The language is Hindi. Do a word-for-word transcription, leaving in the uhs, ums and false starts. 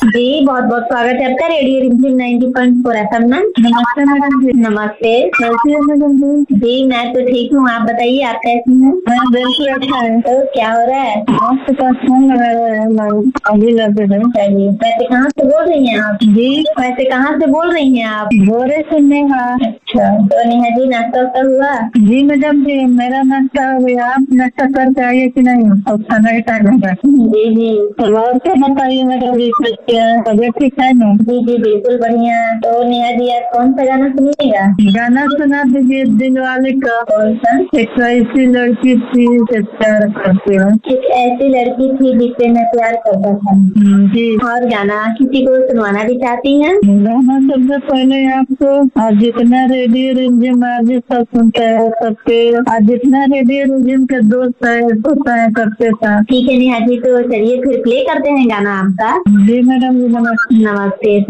जी बहुत बहुत स्वागत है आपका रेडियो रिमझिम ninety point four F M में। नमस्ते मैडम जी। नमस्ते। कैसी है मैडम जी? जी मैं तो ठीक हूँ, आप बताइए आप कैसी हैं? मैं बिल्कुल अच्छा है। तो क्या हो रहा है? आपके पास फोन लगा रहे हैं मैडम, अभी लगे थे। चलिए, वैसे कहाँ से बोल रही हैं आप? जी वैसे कहाँ से बोल रही हैं आप? बोरे से नेहा। अच्छा, तो नेहा जी नाश्ता वास्ता हुआ? जी मैडम जी, मेरा नाश्ता हो गया। आप नाश्ता करके आइए कि नहीं? और खाना ही टाइम होगा। जी जी तो और क्या बताइए मैडम जी, तबियत ठीक है ना? जी जी बिल्कुल बढ़िया। तो नेहा जी आज कौन सा गाना सुनिएगा? गाना सुना दीजिए दिल वाले का। कौन सा? एक ऐसी लड़की थी जिससे प्यार करती हूँ। एक ऐसी लड़की थी जिससे मैं प्यार करता था। जी। और गाना किसी को सुनवाना भी चाहती हैं? गाना सबसे पहले आपको आज जितना रेडियो रिमझिम आज सब सुनता है सबके, आज जितना रेडियो रिमझिम के दोस्त है सुनता है सबके साथ। ठीक है नेहा जी, तो चलिए फिर प्ले करते हैं गाना आपका। जी मैडम जी नमस्ते। नमस्ते।